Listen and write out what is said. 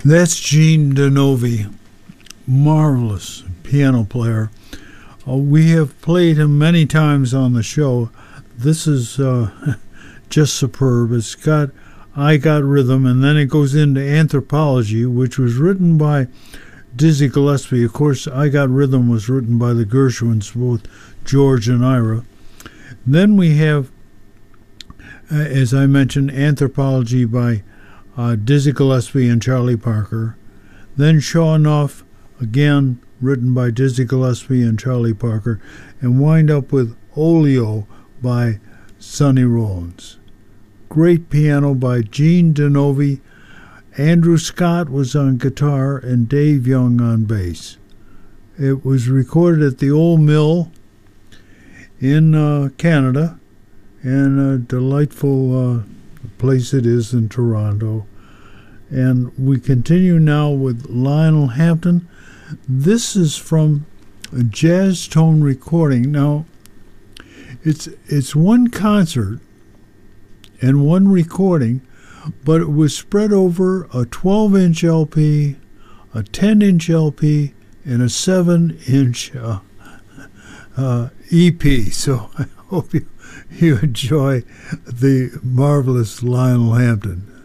That's Gene Denovi, marvelous piano player. We have played him many times on the show. This is just superb. It's got I Got Rhythm, and then it goes into Anthropology, which was written by Dizzy Gillespie. Of course, I Got Rhythm was written by the Gershwins, both George and Ira. Then we have, as I mentioned, Anthropology by Dizzy Gillespie and Charlie Parker. Then Sure Enough, again written by Dizzy Gillespie and Charlie Parker, and wind up with Oleo by Sonny Rollins. Great piano by Gene Denovi. Andrew Scott was on guitar and Dave Young on bass. It was recorded at the Old Mill in Canada, and a delightful place it is in Toronto. And we continue now with Lionel Hampton. This is from a Jazz Tone recording. Now, it's one concert and one recording, but it was spread over a 12-inch LP, a 10-inch LP, and a 7-inch EP. So I hope you enjoy the marvelous Lionel Hampton.